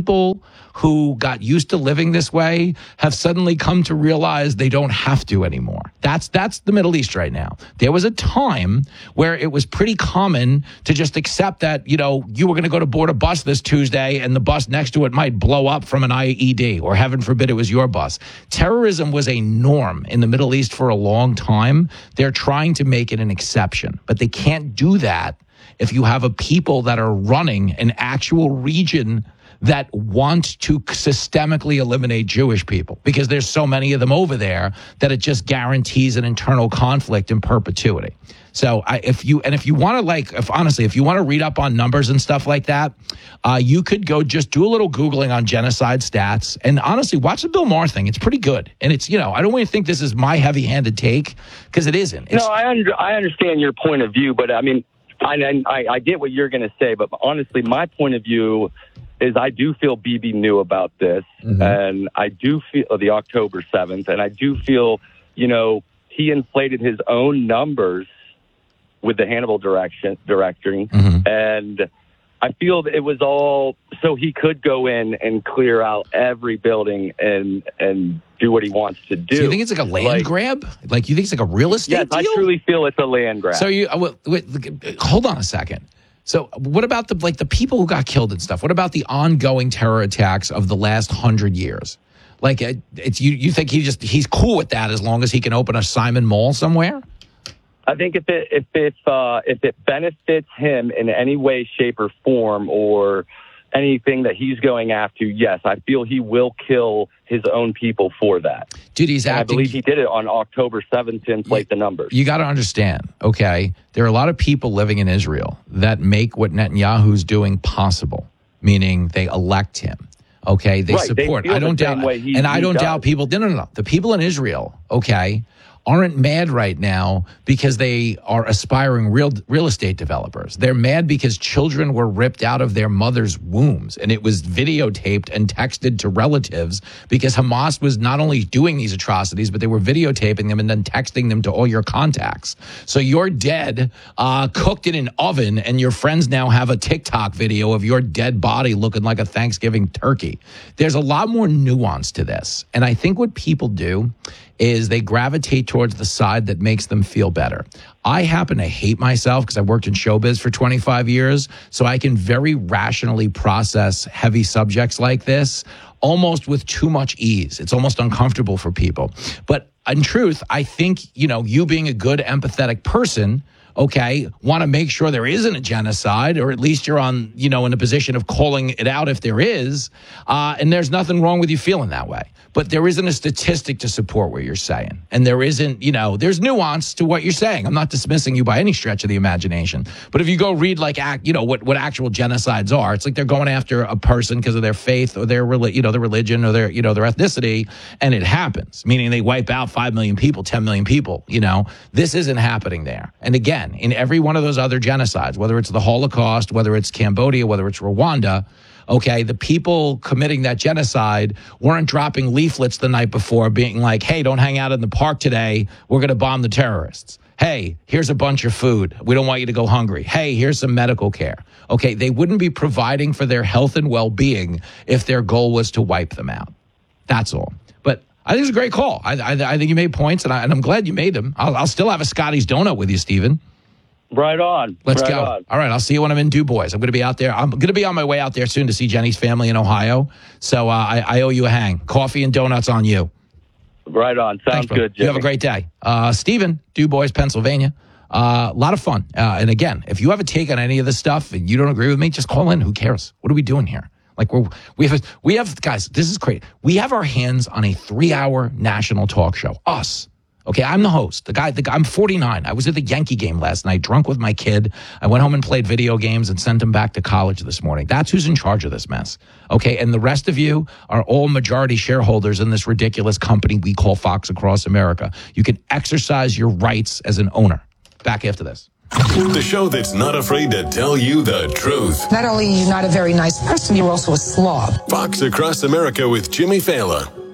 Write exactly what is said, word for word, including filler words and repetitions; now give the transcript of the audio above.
people who got used to living this way have suddenly come to realize they don't have to anymore. That's that's the Middle East right now. There was a time where it was pretty common to just accept that, you know, you were going to go to board a bus this Tuesday and the bus next to it might blow up from an I E D, or heaven forbid it was your bus. Terrorism was a norm in the Middle East for a long time. They're trying to make it an exception, but they can't do that if you have a people that are running an actual region that want to systemically eliminate Jewish people, because there's so many of them over there that it just guarantees an internal conflict in perpetuity. So I, if you, and if you want to like, if honestly, if you want to read up on numbers and stuff like that, uh, you could go just do a little Googling on genocide stats, and honestly, watch the Bill Maher thing. It's pretty good. And it's, you know, I don't want to think this is my heavy handed take, because it isn't. It's, no, I, under, I understand your point of view, but I mean, I, I, I get what you're going to say, but honestly, my point of view is I do feel Bibi knew about this, mm-hmm. and I do feel uh, the October seventh, and I do feel, you know, he inflated his own numbers with the Hannibal direction, directing, mm-hmm. and I feel that it was all so he could go in and clear out every building and and do what he wants to do. So you think it's like a land like, grab? Like, you think it's like a real estate yes, deal? I truly feel it's a land grab. So you, uh, wait, wait, hold on a second. So what about the like the people who got killed and stuff? What about the ongoing terror attacks of the last hundred years? Like, it's you. You think he just he's cool with that as long as he can open a Simon Mall somewhere? I think if it if if uh, if it benefits him in any way, shape, or form, or anything that he's going after, yes, I feel he will kill his own people for that. Dude, he's acting. I believe he did it on October seventh to inflate you, the numbers. You got to understand, okay? There are a lot of people living in Israel that make what Netanyahu's doing possible, meaning they elect him. Okay, they right, support. They I don't the doubt, he, and I don't does. doubt people. No, no, no. The people in Israel, okay, aren't mad right now because they are aspiring real real estate developers. They're mad because children were ripped out of their mother's wombs, and it was videotaped and texted to relatives because Hamas was not only doing these atrocities, but they were videotaping them and then texting them to all your contacts. So you're dead, uh, cooked in an oven, and your friends now have a TikTok video of your dead body looking like a Thanksgiving turkey. There's a lot more nuance to this, and I think what people do is they gravitate towards the side that makes them feel better. I happen to hate myself because I worked in showbiz for twenty-five years, so I can very rationally process heavy subjects like this almost with too much ease. It's almost uncomfortable for people. But in truth, I think, you know, you being a good, empathetic person, okay, want to make sure there isn't a genocide, or at least you're on, you know, in a position of calling it out if there is. Uh, and there's nothing wrong with you feeling that way. But there isn't a statistic to support what you're saying. And there isn't, you know, there's nuance to what you're saying. I'm not dismissing you by any stretch of the imagination. But if you go read, like, act, you know, what, what actual genocides are, it's like they're going after a person because of their faith or their, you know, their religion or their, you know, their ethnicity. And it happens, meaning they wipe out five million people, ten million people, you know. This isn't happening there. And again, in every one of those other genocides, whether it's the Holocaust, whether it's Cambodia, whether it's Rwanda, okay, the people committing that genocide weren't dropping leaflets the night before being like, hey, don't hang out in the park today. We're going to bomb the terrorists. Hey, here's a bunch of food. We don't want you to go hungry. Hey, here's some medical care. Okay, they wouldn't be providing for their health and well-being if their goal was to wipe them out. That's all. But I think it's a great call. I, I, I think you made points, and, I, and I'm glad you made them. I'll, I'll still have a Scotty's donut with you, Stephen. Right on. Let's right go. On. All right, I'll see you when I'm in Du Bois. I'm going to be out there. I'm going to be on my way out there soon to see Jenny's family in Ohio. So uh, I, I owe you a hang. Coffee and donuts on you. Right on. Sounds Thanks, good, Jimmy. You have a great day. Uh, Stephen, Du Bois, Pennsylvania. Uh, a lot of fun. Uh, and again, if you have a take on any of this stuff and you don't agree with me, just call in. Who cares? What are we doing here? Like we're, we have, we have, guys, this is great. We have our hands on a three hour national talk show. Us. Okay, I'm the host. The guy, the guy, I'm forty-nine. I was at the Yankee game last night, drunk with my kid. I went home and played video games and sent him back to college this morning. That's who's in charge of this mess. Okay, and the rest of you are all majority shareholders in this ridiculous company we call Fox Across America. You can exercise your rights as an owner. Back after this. The show that's not afraid to tell you the truth. Not only are you not a very nice person, you're also a slob. Fox Across America with Jimmy Fallon.